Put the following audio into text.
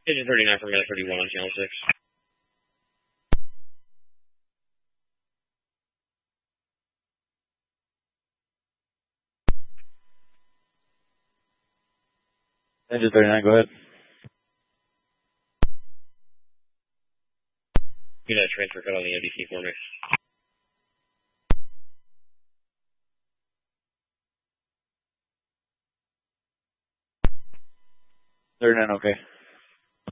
Engine 39 for minute 31 on channel 6. Engine 39, go ahead. You know, transfer code on the MDC for me. Okay.